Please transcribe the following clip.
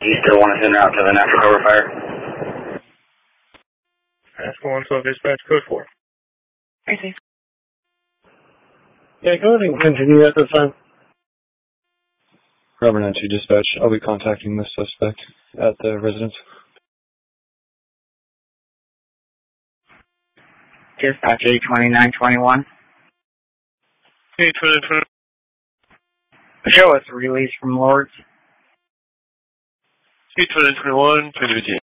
You still want to send out to the natural cover fire? That's 112 dispatch, code 4. Crazy. Yeah, go ahead and continue at this time. Robert 92 dispatch, I'll be contacting the suspect at the residence. Dispatch 82921. 82921. Show us a release from Lords. 82921, 2015.